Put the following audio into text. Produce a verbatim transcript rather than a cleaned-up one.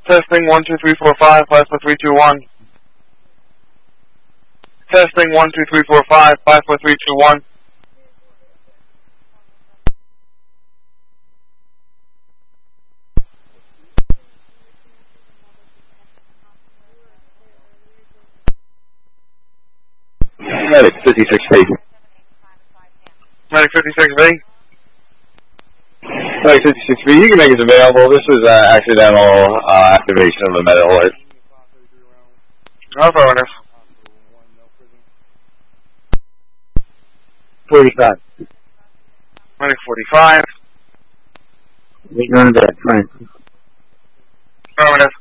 Testing one two three four five five four three two one. Testing one two three four five five four three two one. Medic fifty-six B. Medic fifty-six B. Medic fifty-six B, you can make us available. This is uh, accidental uh, activation of the med alert. Affirmative. forty-five. Medic forty-five. We're going to bed, Frank. Affirmative.